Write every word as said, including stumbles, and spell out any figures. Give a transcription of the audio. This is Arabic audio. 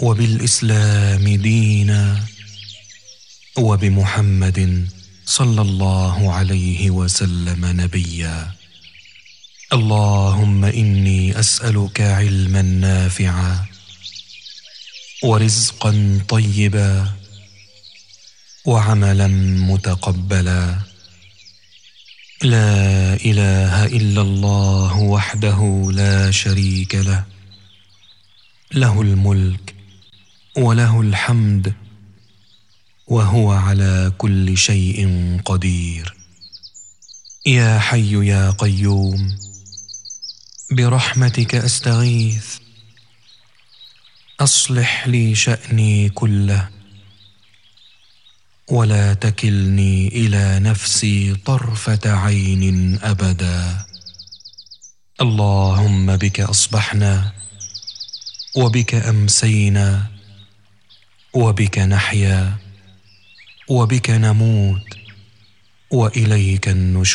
وبالإسلام دينا، وبمحمد صلى الله عليه وسلم نبيا. اللهم إني أسألك علما نافعا ورزقا طيبا وعملا متقبلا. لا إله إلا الله وحده لا شريك له، له الملك وله الحمد وهو على كل شيء قدير. يا حي يا قيوم برحمتك أستغيث، أصلح لي شأني كله ولا تكلني إلى نفسي طرفة عين أبدا. اللهم بك أصبحنا وبك أمسينا وبك نحيا وبك نموت وإليك النشور.